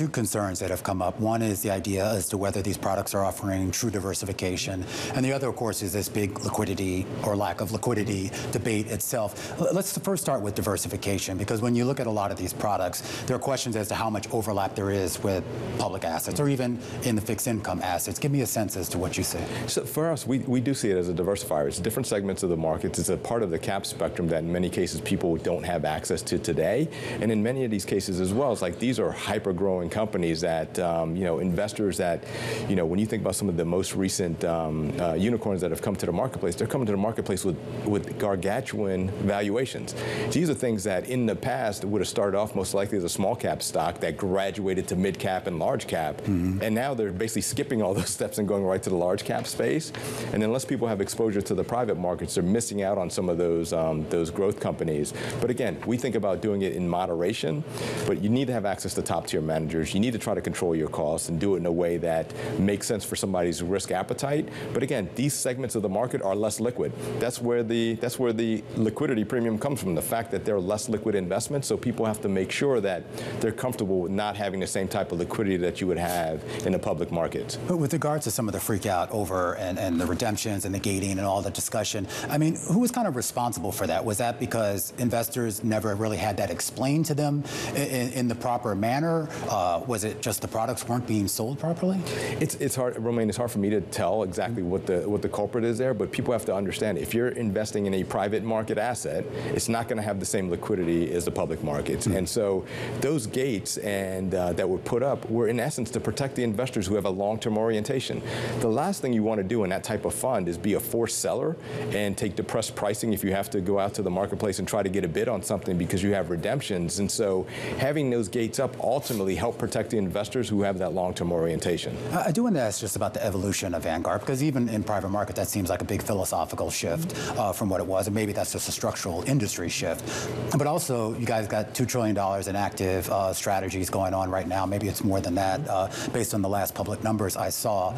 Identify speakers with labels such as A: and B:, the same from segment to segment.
A: two concerns that have come up. One is the idea as to whether these products are offering true diversification, and the other, of course, is this big liquidity or lack of liquidity debate itself. Let's first start with diversification, because when you look at a lot of these products, there are questions as to how much overlap there is with public assets or even in the fixed income assets. Give me a sense as to what you see.
B: So for us, we do see it as a diversifier. It's different segments of the markets. It's a part of the cap spectrum that in many cases people don't have access to today. And in many of these cases as well, it's like these are hyper-growing companies that, investors that, when you think about some of the most recent unicorns that have come to the marketplace, they're coming to the marketplace with gargantuan valuations. These are things that in the past would have started off most likely as a small cap stock that graduated to mid cap and large cap. Mm-hmm. And now they're basically skipping all those steps and going right to the large cap space. And unless people have exposure to the private markets, they're missing out on some of those growth companies. But again, we think about doing it in moderation, but you need to have access to top tier managers. You need to try to control your costs and do it in a way that makes sense for somebody's risk appetite. But again, these segments of the market are less liquid. That's where the liquidity premium comes from, the fact that they're less liquid investments, so people have to make sure that they're comfortable with not having the same type of liquidity that you would have in the public markets.
A: But with regards to some of the freak out over and the redemptions and the gating and all the discussion, I mean, who was kind of responsible for that? Was that because investors never really had that explained to them in the proper manner? Was it just the products weren't being sold properly?
B: It's hard, Romain, it's hard for me to tell exactly what the culprit is there, but people have to understand if you're investing in a private market asset, it's not going to have the same liquidity as the public markets. Mm-hmm. And so those gates that were put up were in essence to protect the investors who have a long-term orientation. The last thing you want to do in that type of fund is be a forced seller and take depressed pricing if you have to go out to the marketplace and try to get a bid on something because you have redemptions. And so having those gates up ultimately help protect the investors who have that long-term orientation.
A: I do want to ask just about the evolution of Vanguard, because even in private market, that seems like a big philosophical shift from what it was, and maybe that's just a structural industry shift. But also, you guys got $2 trillion in active strategies going on right now. Maybe it's more than that, based on the last public numbers I saw.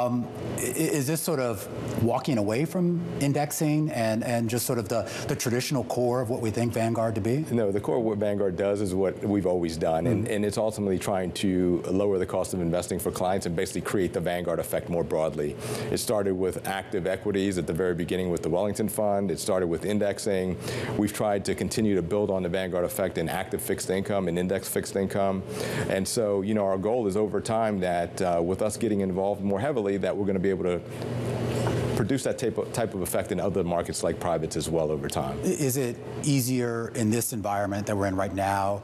A: Is this sort of walking away from indexing and just sort of the traditional core of what we think Vanguard to be?
B: No, the core of what Vanguard does is what we've always done, and it's ultimately trying to lower the cost of investing for clients and basically create the Vanguard effect more broadly. It started with active equities at the very beginning with the Wellington Fund. It started with indexing. We've tried to continue to build on the Vanguard effect in active fixed income and index fixed income. And so, our goal is over time that with us getting involved more heavily, that we're going to be able to produce that type of effect in other markets like privates as well over time.
A: Is it easier in this environment that we're in right now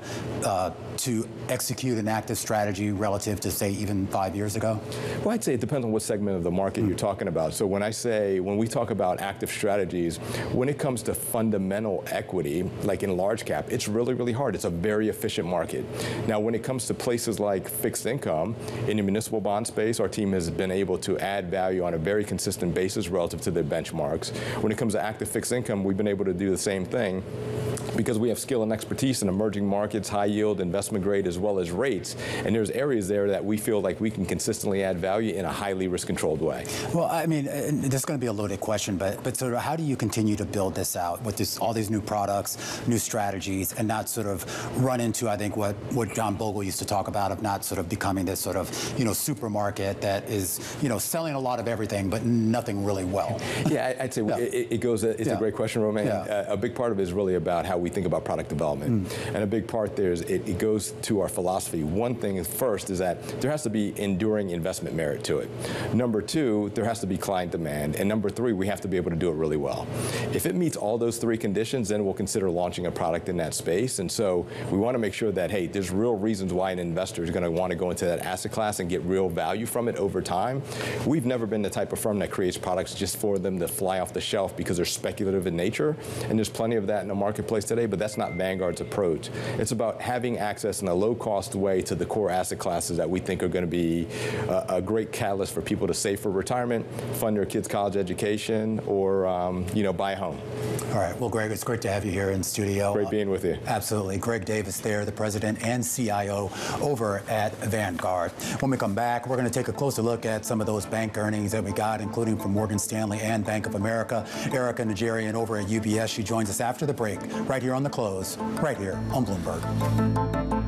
A: to execute an active strategy relative to, say, even 5 years ago?
B: Well, I'd say it depends on what segment of the market you're talking about. So when we talk about active strategies, when it comes to fundamental equity, like in large cap, it's really, really hard. It's a very efficient market. Now, when it comes to places like fixed income, in the municipal bond space, our team has been able to add value on a very consistent basis relative to their benchmarks. When it comes to active fixed income, we've been able to do the same thing because we have skill and expertise in emerging markets, high yield, investment grade, as well as rates. And there's areas there that we feel like we can consistently add value in a highly risk-controlled way.
A: Well, I mean, this is going to be a loaded question, but sort of how do you continue to build this out with all these new products, new strategies, and not sort of run into, I think, what John Bogle used to talk about, of not sort of becoming this sort of, supermarket that is, selling a lot of everything, but nothing really well?
B: Yeah, I'd say it's a great question, Romain. Yeah. A big part of it is really about how we think about product development. And a big part there is it goes to our philosophy. One thing is first is that there has to be enduring investment merit to it. Number two, there has to be client demand. And number three, we have to be able to do it really well. If it meets all those three conditions, then we'll consider launching a product in that space. And so we want to make sure that, hey, there's real reasons why an investor is going to want to go into that asset class and get real value from it over time. We've never been the type of firm that creates products just for them to fly off the shelf because they're speculative in nature. And there's plenty of that in the marketplace today, but that's not Vanguard's approach. It's about having access in a low-cost way to the core asset classes that we think are going to be a great catalyst for people to save for retirement, fund their kids' college education, or buy a home.
A: All right. Well, Greg, it's great to have you here in studio.
B: Great being with you.
A: Absolutely. Greg Davis there, the president and CIO over at Vanguard. When we come back, we're going to take a closer look at some of those bank earnings that we got, including from Morgan Stanley and Bank of America. Erica Najarian over at UBS. She joins us after the break, right here on The Close, right here on Bloomberg.